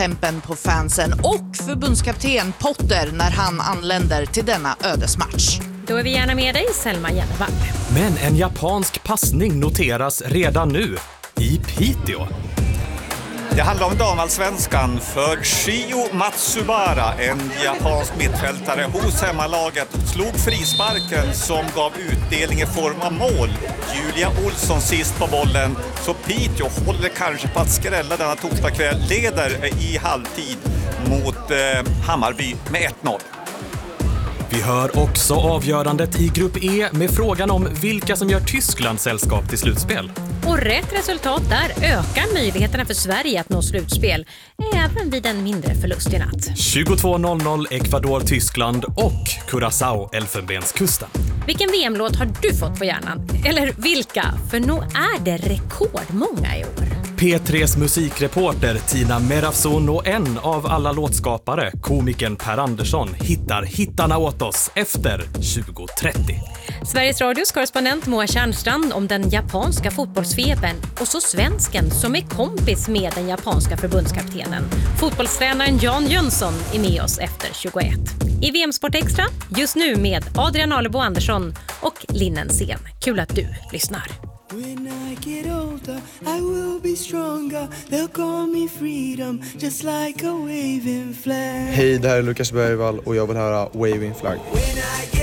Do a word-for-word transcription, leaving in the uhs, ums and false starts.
Tempen på fansen och förbundskapten Potter när han anländer till denna ödesmatch. Då är vi gärna med dig, Selma Jennevall. Men en japansk passning noteras redan nu i Piteå. Det handlar om damallsvenskan för Shio Matsubara, en japansk mittfältare hos hemmalaget, slog frisparken som gav utdelning i form av mål. Julia Olsson sist på bollen, så Piteå håller kanske på att skrälla denna torsdagskväll, leder i halvtid mot eh, Hammarby med ett noll. Vi hör också avgörandet i grupp E med frågan om vilka som gör Tysklands sällskap till slutspel. Och rätt resultat där ökar möjligheterna för Sverige att nå slutspel, även vid en mindre förlust i natt. tjugotvå noll noll Ecuador-Tyskland och Curaçao-Elfenbenskusten. Vilken V M-låt har du fått på hjärnan? Eller vilka? För nog är det rekordmånga i år. P tre:s musikreporter Tina Merafson och en av alla låtskapare, komikern Per Andersson, hittar hittarna åt oss efter tjugo trettio. Sveriges Radios korrespondent Moa Tjärnstrand om den japanska fotbollsfebern och så svensken som är kompis med den japanska förbundskaptenen. Fotbollstränaren Jan Jönsson är med oss efter tjugoett. I V M-sport extra, just nu med Adrian Alebo Andersson och Linnen Sen. Kul att du lyssnar. When I get older, I will be stronger. They'll call me freedom, just like a waving flag. Hej, det här är Lukas Bergvall och jag vill höra Waving Flag.